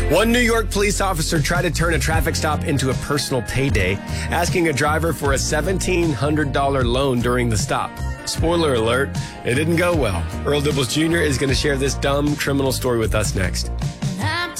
One New York police officer tried to turn a traffic stop into a personal payday, asking a driver for a $1,700 loan during the stop. Spoiler alert, it didn't go well. Earl Dibbles Jr. is going to share this dumb criminal story with us next.